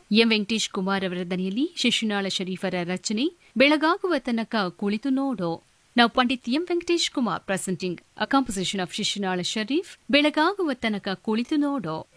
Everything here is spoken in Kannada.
ಎಂ ವೆಂಕಟೇಶ್ ಕುಮಾರ್ ಅವರ ದನಿಯಲ್ಲಿ ಶಿಶುನಾಳ ಶರೀಫರ ರಚನೆ ಬೆಳಗಾಗುವ ತನಕ ಕುಳಿತು ನೋಡೋ. Now Pandit M. Venkatesh Kumar presenting a composition of Shishinala Sharif, ಬೆಳಗಾಗುವ ತನಕ ಕುಳಿತು ನೋಡೋ.